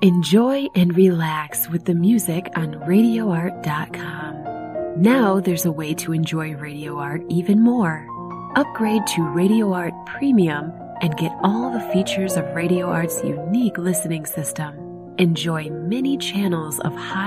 Enjoy and relax with the music on RadioArt.com. Now there's a way to enjoy Radio Art even more. Upgrade to Radio Art Premium and get all the features of Radio Art's unique listening system. Enjoy many channels of high